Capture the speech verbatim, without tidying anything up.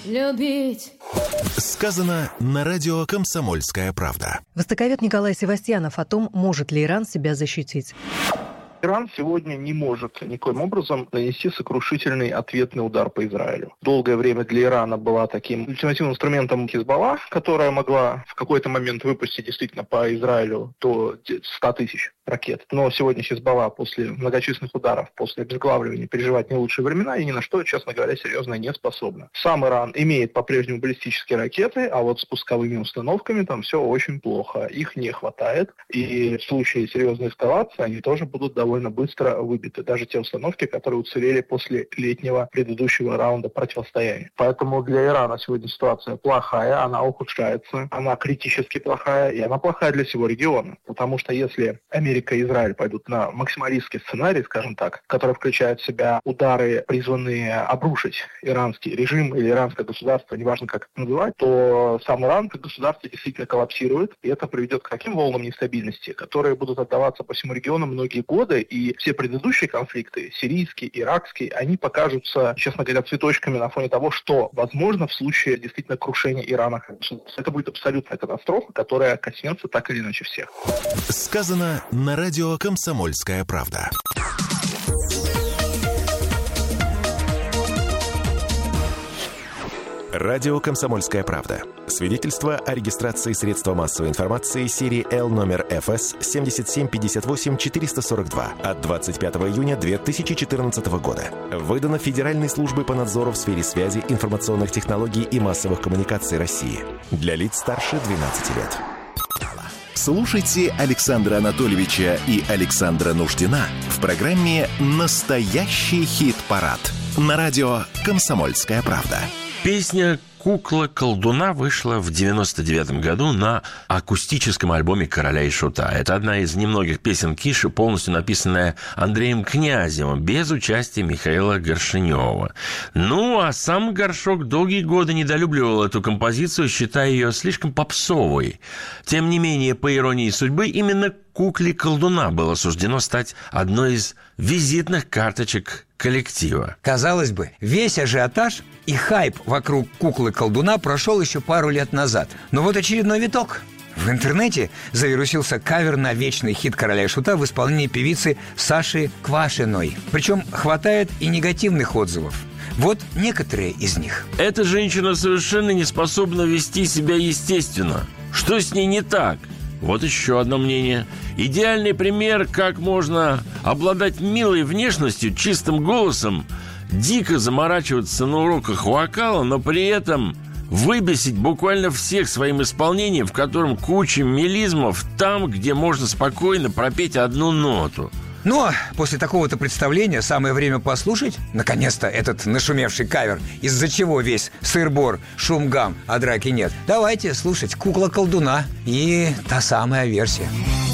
любить. Сказано на радио «Комсомольская правда». Востоковед Николай Севастьянов о том, может ли Иран себя защитить. Иран сегодня не может никоим образом нанести сокрушительный ответный удар по Израилю. Долгое время для Ирана была таким ультимативным инструментом Хизбалла, которая могла в какой-то момент выпустить действительно по Израилю до ста тысяч ракет. Но сегодня Хизбалла после многочисленных ударов, после обезглавливания переживает не лучшие времена и ни на что, честно говоря, серьезно не способна. Сам Иран имеет по-прежнему баллистические ракеты, а вот с пусковыми установками там все очень плохо. Их не хватает, и в случае серьезной эскалации они тоже будут довольно довольно быстро выбиты. Даже те установки, которые уцелели после летнего предыдущего раунда противостояния. Поэтому для Ирана сегодня ситуация плохая, она ухудшается, она критически плохая, и она плохая для всего региона. Потому что если Америка и Израиль пойдут на максималистский сценарий, скажем так, который включает в себя удары, призванные обрушить иранский режим или иранское государство, неважно как это называть, то сам Иран как государство действительно коллапсирует, и это приведет к таким волнам нестабильности, которые будут отдаваться по всему региону многие годы. И все предыдущие конфликты, сирийские, иракские, они покажутся, честно говоря, цветочками на фоне того, что возможно в случае действительно крушения Ирана как государства. Это будет абсолютная катастрофа, которая коснется так или иначе всех. Сказано на радио «Комсомольская правда». Радио «Комсомольская правда». Свидетельство о регистрации средства массовой информации серии Л номер эф эс семь семь пять восемь четыре сорок два от двадцать пятого июня две тысячи четырнадцатого года. Выдано Федеральной службой по надзору в сфере связи, информационных технологий и массовых коммуникаций России. Для лиц старше двенадцати лет. Слушайте Александра Анатольевича и Александра Нуждина в программе «Настоящий хит-парад» на радио «Комсомольская правда». Песня «Кукла-колдуна» вышла в девяносто девятом году на акустическом альбоме «Короля и Шута». Это одна из немногих песен Киши, полностью написанная Андреем Князевым, без участия Михаила Горшенева. Ну, а сам Горшок долгие годы недолюбливал эту композицию, считая ее слишком попсовой. Тем не менее, по иронии судьбы, именно «Кукле-колдуна» было суждено стать одной из визитных карточек коллектива. Казалось бы, весь ажиотаж и хайп вокруг «Куклы-колдуна» прошел еще пару лет назад. Но вот очередной виток. В интернете завирусился кавер на вечный хит «Короля и Шута» в исполнении певицы Саши Квашиной. Причем хватает и негативных отзывов. Вот некоторые из них. Эта женщина совершенно не способна вести себя естественно. Что с ней не так? Вот еще одно мнение. Идеальный пример, как можно обладать милой внешностью, чистым голосом, дико заморачиваться на уроках вокала, но при этом выбесить буквально всех своим исполнением, в котором куча мелизмов там, где можно спокойно пропеть одну ноту. Ну, а после такого-то представления самое время послушать, наконец-то, этот нашумевший кавер, из-за чего весь сыр-бор, шум-гам, а драки нет. Давайте слушать «Кукла-колдуна» и та самая версия.